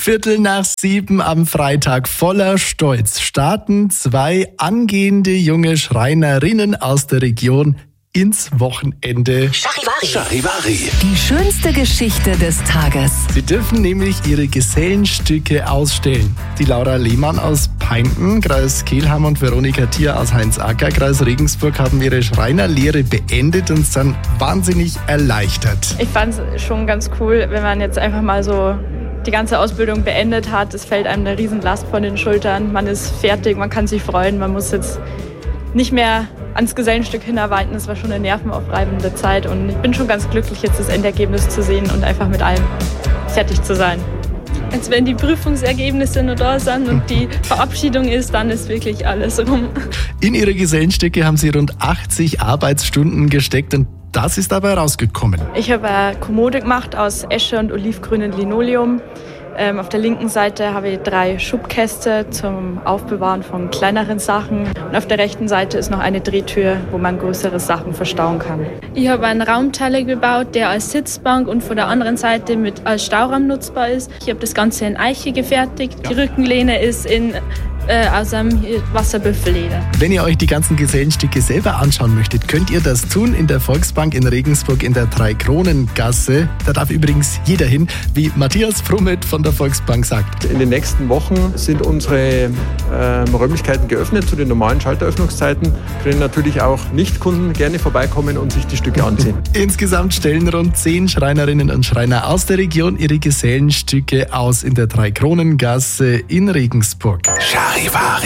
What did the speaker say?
7:15 am Freitag voller Stolz starten 2 angehende junge Schreinerinnen aus der Region ins Wochenende. Charivari. Die schönste Geschichte des Tages. Sie dürfen nämlich ihre Gesellenstücke ausstellen. Die Laura Lehmann aus Peinten, Kreis Kelheim, und Veronika Thier aus Heinzacker, Kreis Regensburg, haben ihre Schreinerlehre beendet und sind wahnsinnig erleichtert. Ich fand es schon ganz cool, wenn man jetzt einfach mal so die ganze Ausbildung beendet hat. Es fällt einem eine Riesenlast von den Schultern. Man ist fertig, man kann sich freuen. Man muss jetzt nicht mehr ans Gesellenstück hinarbeiten. Das war schon eine nervenaufreibende Zeit und ich bin schon ganz glücklich, jetzt das Endergebnis zu sehen und einfach mit allem fertig zu sein. Als wenn die Prüfungsergebnisse nur da sind und die Verabschiedung ist, dann ist wirklich alles rum. In ihre Gesellenstücke haben sie rund 80 Arbeitsstunden gesteckt und das ist dabei rausgekommen. Ich habe eine Kommode gemacht aus Esche und olivgrünem Linoleum. Auf der linken Seite habe ich 3 Schubkäste zum Aufbewahren von kleineren Sachen. Und auf der rechten Seite ist noch eine Drehtür, wo man größere Sachen verstauen kann. Ich habe einen Raumteller gebaut, der als Sitzbank und von der anderen Seite als Stauraum nutzbar ist. Ich habe das Ganze in Eiche gefertigt. Die Rückenlehne ist aus einem Wasserbüffelleder. Wenn ihr euch die ganzen Gesellenstücke selber anschauen möchtet, könnt ihr das tun in der Volksbank in Regensburg in der Drei-Kronen-Gasse. Da darf übrigens jeder hin, wie Matthias Frummet von der Volksbank sagt. In den nächsten Wochen sind unsere Räumlichkeiten geöffnet zu den normalen Schalteröffnungszeiten. Können natürlich auch Nichtkunden gerne vorbeikommen und sich die Stücke ansehen. Insgesamt stellen rund 10 Schreinerinnen und Schreiner aus der Region ihre Gesellenstücke aus in der Drei-Kronen-Gasse in Regensburg. Charivari.